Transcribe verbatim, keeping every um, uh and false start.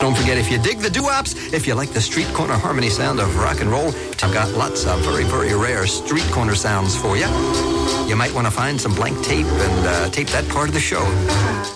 Don't forget, if you dig the doo-wops, if you like the street corner harmony sound of rock and roll, I've got lots of very, very rare street corner sounds for you. You might want to find some blank tape and uh, tape that part of the show.